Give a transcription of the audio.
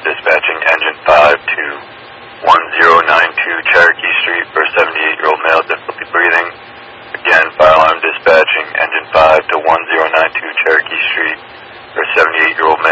dispatching engine 5 to 1092 Cherokee Street for a 78-year-old male, difficulty breathing. Again, fire alarm dispatching engine 5 to 1092 Cherokee Street for a 78-year-old